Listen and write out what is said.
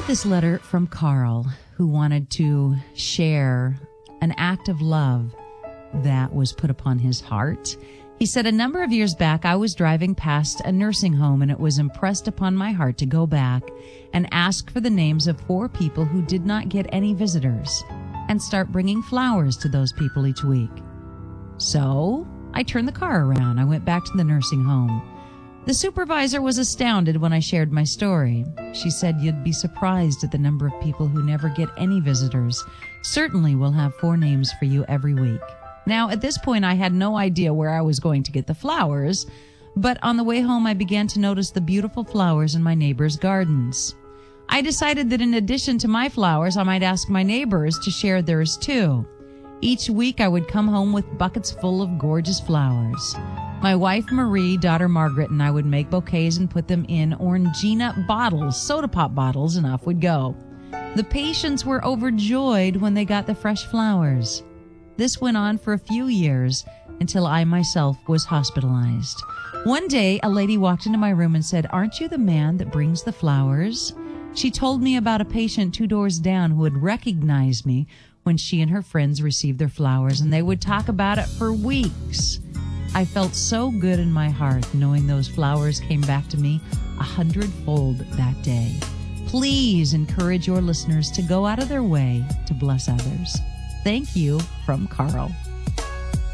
this letter from Carl, who wanted to share an act of love that was put upon his heart. He said, a number of years back, I was driving past a nursing home, and it was impressed upon my heart to go back and ask for the names of 4 people who did not get any visitors and start bringing flowers to those people each week. So I turned the car around. I went back to the nursing home. The supervisor was astounded when I shared my story. She said, you'd be surprised at the number of people who never get any visitors. Certainly we'll have 4 names for you every week. Now, at this point, I had no idea where I was going to get the flowers, but on the way home, I began to notice the beautiful flowers in my neighbors' gardens. I decided that in addition to my flowers, I might ask my neighbors to share theirs too. Each week, I would come home with buckets full of gorgeous flowers. My wife, Marie, daughter Margaret, and I would make bouquets and put them in Orangina bottles, soda pop bottles, and off we'd go. The patients were overjoyed when they got the fresh flowers. This went on for a few years until I myself was hospitalized. One day, a lady walked into my room and said, aren't you the man that brings the flowers? She told me about a patient 2 doors down who had recognized me when she and her friends received their flowers, and they would talk about it for weeks. I felt so good in my heart knowing those flowers came back to me 100-fold that day. Please encourage your listeners to go out of their way to bless others. Thank you, from Carl.